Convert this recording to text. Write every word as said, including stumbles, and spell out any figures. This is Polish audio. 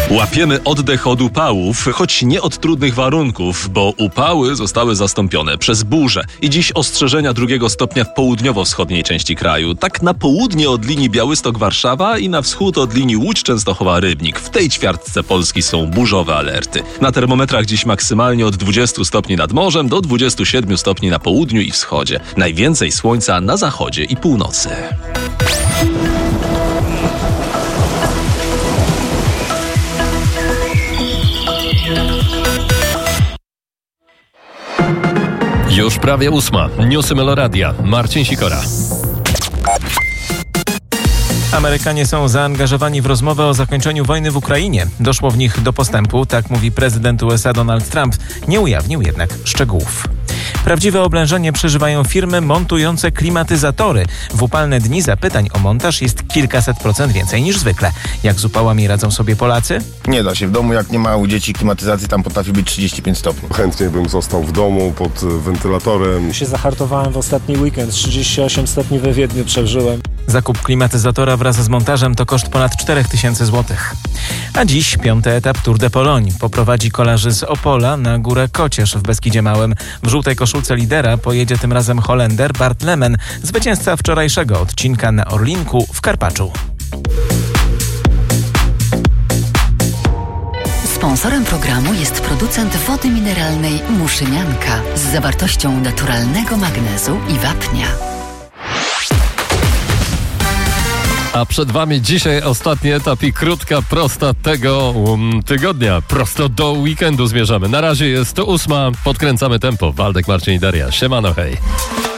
Łapiemy oddech od upałów, choć nie od trudnych warunków, bo upały zostały zastąpione przez burze i dziś ostrzeżenia drugiego stopnia w południowo-wschodniej części kraju. Tak na południe od linii Białystok-Warszawa i na wschód od linii Łódź-Częstochowa-Rybnik. W tej ćwiartce Polski są burzowe alerty. Na termometrach dziś maksymalnie od dwudziestu stopni nad morzem do dwudziestu siedmiu stopni na południu i wschodzie. Najwięcej słońca na zachodzie i północy. Już prawie ósma. Newsy Meloradia. Marcin Sikora. Amerykanie są zaangażowani w rozmowę o zakończeniu wojny w Ukrainie. Doszło w nich do postępu, tak mówi prezydent U S A Donald Trump. Nie ujawnił jednak szczegółów. Prawdziwe oblężenie przeżywają firmy montujące klimatyzatory. W upalne dni zapytań o montaż jest kilkaset procent więcej niż zwykle. Jak z upałami radzą sobie Polacy? Nie da się. W domu, jak nie ma u dzieci klimatyzacji, tam potrafi być trzydzieści pięć stopni. Chętnie bym został w domu pod wentylatorem. Się zahartowałem w ostatni weekend. trzydzieści osiem stopni we Wiedniu przeżyłem. Zakup klimatyzatora wraz z montażem to koszt ponad cztery tysiące złotych. A dziś piąty etap Tour de Pologne. Poprowadzi kolarzy z Opola na górę Kocierz w Beskidzie Małym. W żółtej koszulce lidera pojedzie tym razem Holender Bart Lemen, zwycięzca wczorajszego odcinka na Orlinku w Karpaczu. Sponsorem programu jest producent wody mineralnej Muszynianka z zawartością naturalnego magnezu i wapnia. A przed Wami dzisiaj ostatni etap i krótka prosta tego um, tygodnia. Prosto do weekendu zmierzamy. Na razie jest to ósma. Podkręcamy tempo. Waldek, Marcin i Daria. Siemano, hej.